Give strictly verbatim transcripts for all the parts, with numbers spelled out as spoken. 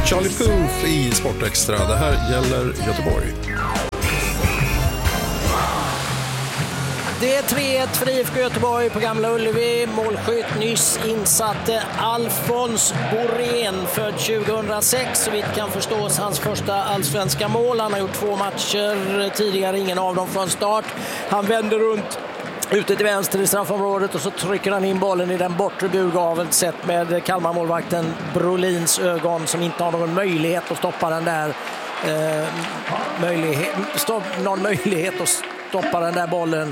Charlie Puth i Sportextra. Det här gäller Göteborg. Det är tre ett för I F K Göteborg på Gamla Ullevi. Målskytt nyss insatte Alfons Borén, född tjugohundrasex. Så vitt kan förstås hans första allsvenska mål. Han har gjort två matcher tidigare, ingen av dem från start. Han vänder runt ute till vänster i straffområdet och så trycker han in bollen i den bortre burgaveln, sett med Kalmar-målvakten Brolins ögon, som inte har någon möjlighet att stoppa den där eh, möjlighet, stopp, någon möjlighet att stoppa den där bollen.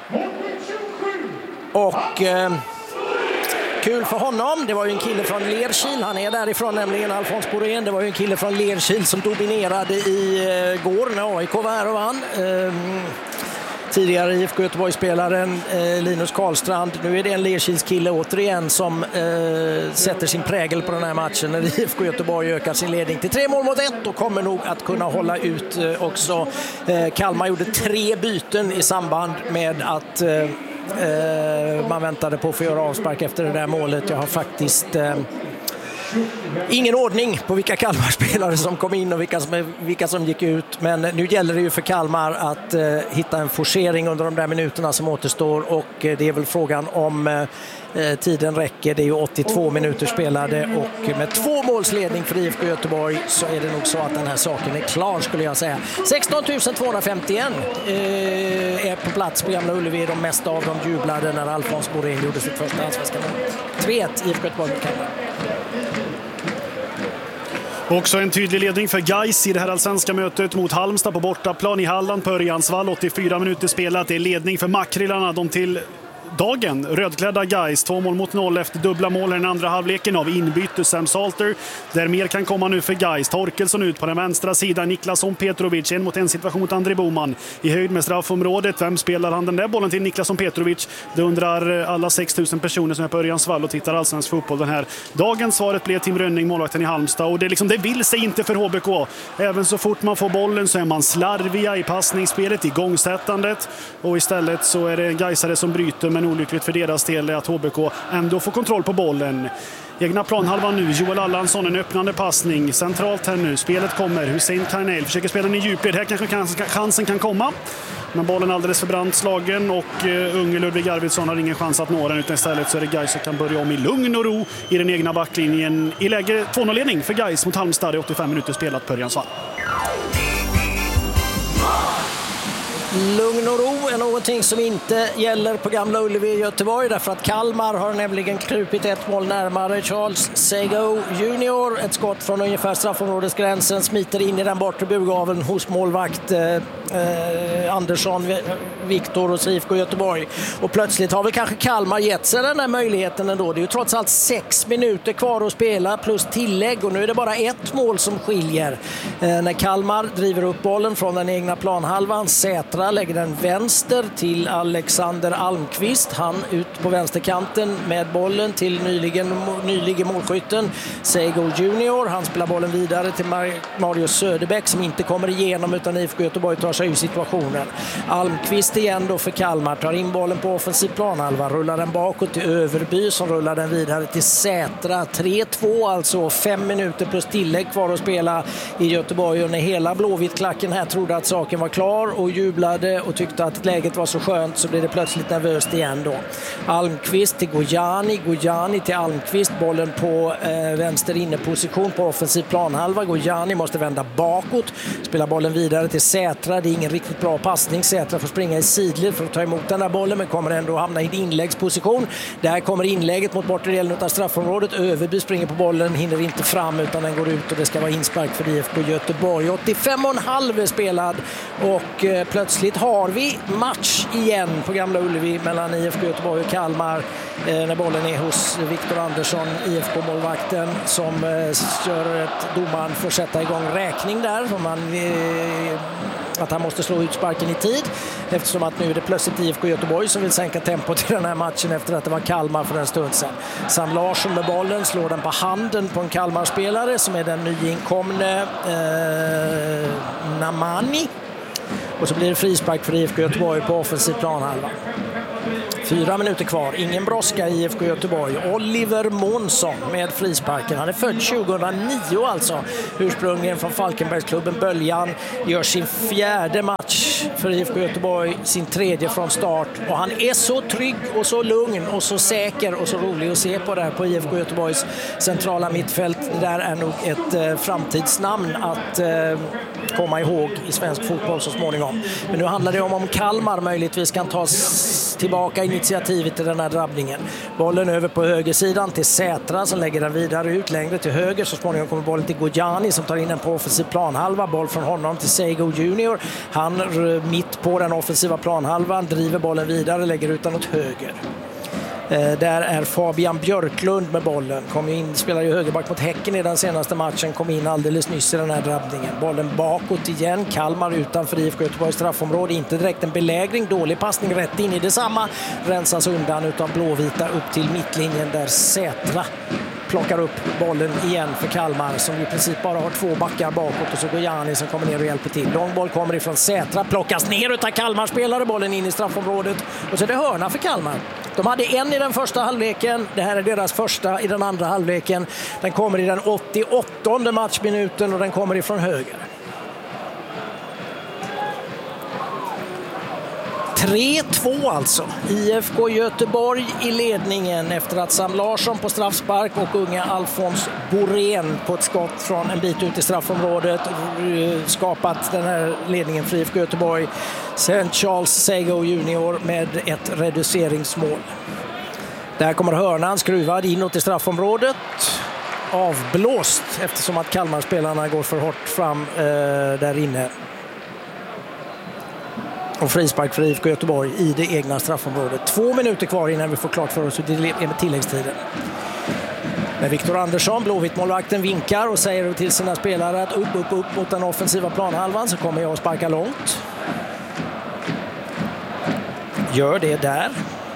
Och eh, kul för honom, det var ju en kille från Lerkil, han är därifrån nämligen, Alfons Borén. Det var ju en kille från Lerkil som dominerade i eh, går när A I K var här och vann. Eh, tidigare I F K Göteborg-spelaren eh, Linus Karlstrand. Nu är det en Lerkils kille återigen som eh, sätter sin prägel på den här matchen när I F K Göteborg ökar sin ledning till tre mål mot ett och kommer nog att kunna hålla ut eh, också. Eh, Kalmar gjorde tre byten i samband med att eh, Uh, man väntade på att få göra avspark efter det där målet. Jag har faktiskt uh, ingen ordning på vilka Kalmar-spelare som kom in och vilka som, vilka som gick ut. Men nu gäller det ju för Kalmar att uh, hitta en forcering under de där minuterna som återstår. Och uh, det är väl frågan om uh, tiden räcker. Det är ju åttiotvå minuter spelade och med två målsledning för I F K Göteborg så är det nog så att den här saken är klar, skulle jag säga. sexton tusen tvåhundrafemtioen eh, är på plats på Gamla Ullevi. De mesta av dem jublade när Alfons Borén gjorde sitt första allsvenska mål. tre ett I F K Göteborg mot Kalmar. Också en tydlig ledning för Gais i det här allsvenska mötet mot Halmstad på bortaplan i Halland på Örjansvall. åttiofyra minuter spelat. Det är ledning för makrillarna, de till dagen. Rödklädda Gais, två mål mot noll efter dubbla mål i den andra halvleken av inbyte Sam Salter. Där mer kan komma nu för Gais. Torkelsson ut på den vänstra sidan. Niklasson Petrovic, en mot en situation mot André Boman. I höjd med straffområdet. Vem spelar han den där bollen till? Niklasson Petrovic. Det undrar alla sex tusen personer som är på Örjansvall och tittar allsvensk fotboll den här dagen. Svaret blev Tim Rönning, målvakten i Halmstad. Och det, liksom, det vill sig inte för H B K. Även så fort man får bollen så är man slarviga i passningsspelet, i gångsättandet. Och istället så är det Gaisare som bryter, men olyckligt för deras del är att H B K ändå får kontroll på bollen. Egna planhalvan nu, Joel Allansson, en öppnande passning. Centralt här nu, spelet kommer. Hussein Karnell försöker spela den i djupled. Här kanske chansen kan komma. Men bollen alldeles för brant slagen och uh, unge Ludvig Arvidsson har ingen chans att nå den, utan istället så är det Gais som kan börja om i lugn och ro i den egna backlinjen. I läge två noll-ledning för Gais mot Halmstad i åttiofem minuter spelat på Örjansvall. Lugn och ro är någonting som inte gäller på Gamla Ullevi i Göteborg, därför att Kalmar har nämligen krupit ett mål närmare. Charles Sego junior, ett skott från ungefär straffområdesgränsen, smiter in i den bortre burgaveln hos målvakt eh, eh, Andersson, Viktor och I F K Göteborg. Och plötsligt har väl kanske Kalmar gett sig den här möjligheten ändå. Det är ju trots allt sex minuter kvar att spela plus tillägg, och nu är det bara ett mål som skiljer. Eh, när Kalmar driver upp bollen från den egna planhalvan, Sätra lägger den vänster till Alexander Almqvist. Han ut på vänsterkanten med bollen till nyligen, nyligen målskytten Sego junior. Han spelar bollen vidare till Marius Söderbäck som inte kommer igenom, utan I F K Göteborg tar sig ur situationen. Almqvist igen då för Kalmar, tar in bollen på offensiv planhalva, rullar den bakåt till Överby som rullar den vidare till Sätra. tre två alltså, fem minuter plus tillägg kvar att spela i Göteborg, och när hela Blåvitt-klacken här trodde att saken var klar och jublade och tyckte att läget var så skönt, så blev det plötsligt nervöst igen då. Almqvist till Gojani, Gojani till Almqvist, bollen på eh, vänster inneposition på offensiv planhalva. Gojani måste vända bakåt, spela bollen vidare till Sätra. Det är ingen riktigt bra passning. Sätra får springa i sidled för att ta emot den där bollen, men kommer ändå hamna i en inläggsposition. Där kommer inlägget mot bortre delen av straffområdet. Överby springer på bollen, hinner inte fram utan den går ut, och det ska vara inspark för I F K Göteborg. åttiofem och en halv är spelad och eh, plötsligt har vi match igen på Gamla Ullevi mellan I F K Göteborg och Kalmar eh, när bollen är hos Viktor Andersson, I F K-målvakten, som eh, gör ett domaren får sätta igång räkning där, som man, eh, att han måste slå ut sparken i tid, eftersom att nu är det plötsligt I F K Göteborg som vill sänka tempot i den här matchen efter att det var Kalmar för en stund sedan. Sam Larsson med bollen slår den på handen på en Kalmar-spelare som är den nyinkomne eh, Namani. Och så blir det frispark för I F K Göteborg på offensiv planhalva. Fyra minuter kvar, ingen brådska i I F K Göteborg. Oliver Månsson med frisparken. Han är född tjugohundranio alltså. Ursprungligen från Falkenbergsklubben Böljan. Gör sin fjärde match för I F K Göteborg, sin tredje från start. Och han är så trygg och så lugn och så säker och så rolig att se på där på I F K Göteborgs centrala mittfält. Det där är nog ett eh, framtidsnamn att eh, komma ihåg i svensk fotboll så småningom. Men nu handlar det om om Kalmar möjligtvis kan ta tillbaka initiativet till den här drabbningen. Bollen över på högersidan till Sätra som lägger den vidare ut längre till höger. Så småningom kommer bollen till Gojani som tar in den på offensiv planhalva. Boll från honom till Sego Junior. Han mitt på den offensiva planhalvan driver bollen vidare, lägger ut den åt höger. Eh, där är Fabian Björklund med bollen. Kom in, spelar ju högerback mot Häcken i den senaste matchen. Kom in alldeles nyss i den här drabbningen. Bollen bakåt igen. Kalmar utanför I F K Göteborgs straffområde. Inte direkt en belägring. Dålig passning rätt in i detsamma. Rensas undan utav blåvita upp till mittlinjen där Sätra plockar upp bollen igen för Kalmar som i princip bara har två backar bakåt och så går Jani som kommer ner och hjälper till. Långboll kommer ifrån Sätra, plockas ner utav Kalmar, spelare bollen in i straffområdet och så är det hörna för Kalmar. De hade en i den första halvleken, det här är deras första i den andra halvleken. Den kommer i den åttioåttonde matchminuten och den kommer ifrån höger. tre två alltså. I F K Göteborg i ledningen efter att Sam Larsson på straffspark och unga Alfons Borén på ett skott från en bit ut i straffområdet skapat den här ledningen för I F K Göteborg. Sen Charles Sego Junior med ett reduceringsmål. Där kommer hörnan skruvad inåt i straffområdet. Avblåst eftersom att Kalmar-spelarna går för hårt fram eh, där inne. Och frispark för I F K Göteborg i det egna straffområdet. Två minuter kvar innan vi får klart för oss hur det är med tilläggstiden. Men Viktor Andersson, Blåvitt-målvakten, vinkar och säger till sina spelare att upp, upp, upp mot den offensiva planhalvan så kommer jag att sparka långt. Gör det där.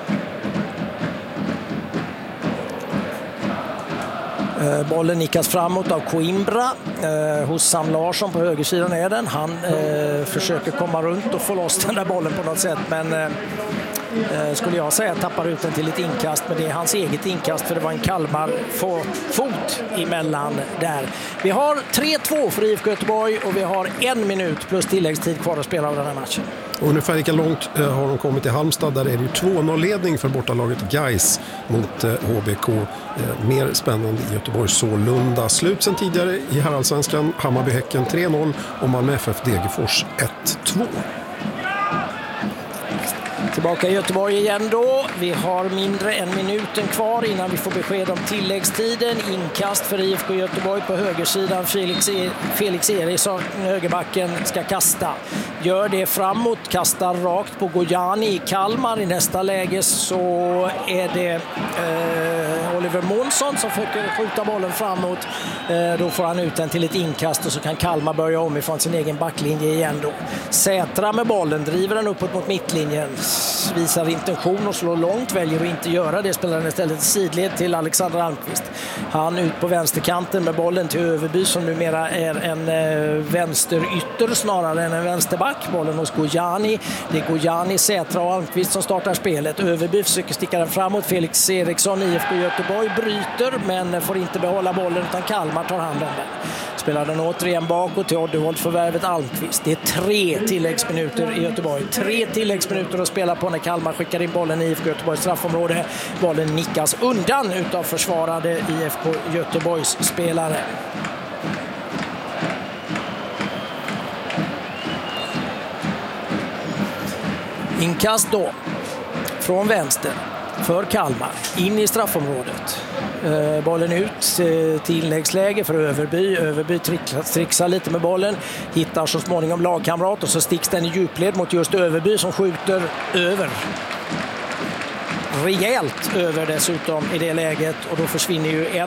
Bollen nickas framåt av Coimbra. Eh, hos Sam Larsson på högersidan är den. Han eh, försöker komma runt och få loss den där bollen på något sätt. Men eh, skulle jag säga tappar ut den till ett inkast. Men det är hans eget inkast för det var en Kalmar fot emellan där. Vi har tre två för I F K Göteborg och vi har en minut plus tilläggstid kvar att spela av den här matchen. Och ungefär lika långt eh, har de kommit till Halmstad. Där är det ju två noll-ledning för bortalaget Gais mot eh, H B K. Eh, mer spännande i Göteborg Sålunda. Slut sen tidigare i herrallsvenskan. Hammarby-Häcken tre noll och Malmö F F Degerfors ett två. Tillbaka i Göteborg igen då. Vi har mindre än minuten kvar innan vi får besked om tilläggstiden. Inkast för I F K Göteborg på högersidan. Felix, e- Felix Eriksson, högerbacken, ska kasta. Gör det framåt, kastar rakt på Gojani i Kalmar. I nästa läge så är det eh, Oliver Månsson som försöker skjuta bollen framåt. Eh, då får han ut den till ett inkast och så kan Kalmar börja om ifrån sin egen backlinje igen då. Sätra med bollen, driver den uppåt mot mittlinjen. Visar intention och slår långt, väljer att inte göra det, spelar den istället sidled till Alexander Almqvist. Han ut på vänsterkanten med bollen till Överby som numera är en eh, vänsterytter snarare än en vänsterback. Bollen hos Gojani. Det är Gojani, Sätra och Almqvist som startar spelet. Överby försöker sticka den framåt. Felix Eriksson, I F K Göteborg, bryter men får inte behålla bollen utan Kalmar tar hand om den. Spelar den återigen bakåt till Oddevold förvärvet Almqvist. Det är tre tilläggsminuter i Göteborg. Tre tilläggsminuter att spela på när Kalmar skickar in bollen i I F K Göteborgs straffområde. Bollen nickas undan utav försvarade I F K Göteborgs spelare. Inkast då från vänster för Kalmar in i straffområdet. Uh, bollen ut uh, till inläggsläge för Överby. Överby trixar lite med bollen, hittar så småningom lagkamrat och så sticks den i djupled mot just Överby som skjuter över. Rejält över dessutom i det läget och då försvinner ju en